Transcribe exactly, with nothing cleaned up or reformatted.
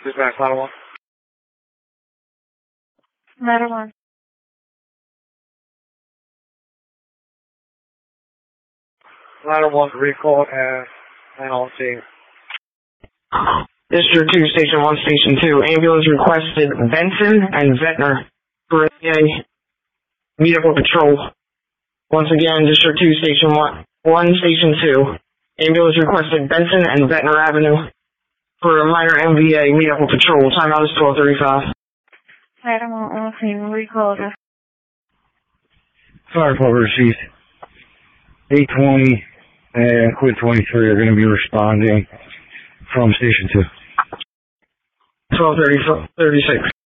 Dispatch, ladder one. Ladder one. Ladder one, recall at nine oh two. District two, Station one, Station two. Ambulance requested Benson and Ventnor for a medical patrol. Once again, District two, Station one, one Station two. Ambulance requested Benson and Ventnor Avenue for a minor M V A medical patrol. Timeout is twelve thirty-five. Ladder one, all team, recall the Fire Department received. eight twenty and Quid twenty-three are going to be responding from Station two. twelve thirty-six.